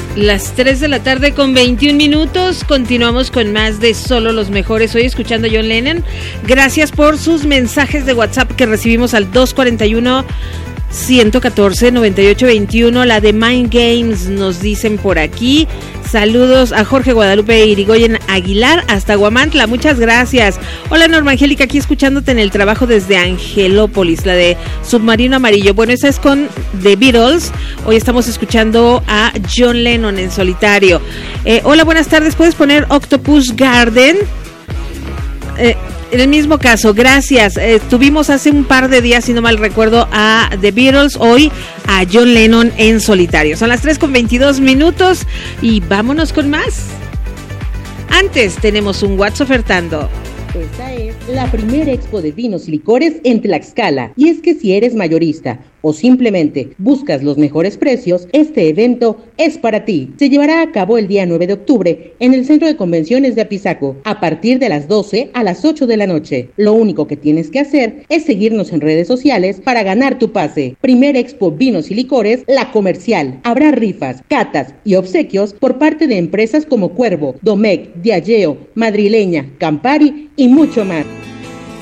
Las 3 de la tarde con 21 minutos. Continuamos con más de Solo los Mejores. Hoy escuchando a John Lennon. Gracias por sus mensajes de WhatsApp que recibimos al 241-114-9821. La de Mind Games nos dicen por aquí. Saludos a Jorge Guadalupe Irigoyen Aguilar hasta Guamantla, muchas gracias. Hola Norma Angélica, aquí escuchándote en el trabajo desde Angelópolis, la de Submarino Amarillo. Bueno, esa es con The Beatles. Hoy estamos escuchando a John Lennon en solitario. Hola, buenas tardes, ¿puedes poner Octopus Garden? En el mismo caso, gracias. Tuvimos hace un par de días, si no mal recuerdo, a The Beatles, hoy a John Lennon en solitario. Son las 3 con 22 minutos y vámonos con más. Antes tenemos un WhatsApp ofertando. Esta es la primera expo de vinos y licores en Tlaxcala. Y es que si eres mayorista o simplemente buscas los mejores precios, este evento es para ti. Se llevará a cabo el día 9 de octubre en el Centro de Convenciones de Apizaco, a partir de las 12 a las 8 de la noche. Lo único que tienes que hacer es seguirnos en redes sociales para ganar tu pase. Primera expo Vinos y Licores, La Comercial. Habrá rifas, catas y obsequios por parte de empresas como Cuervo, Domecq, Diageo, Madrileña, Campari y mucho más.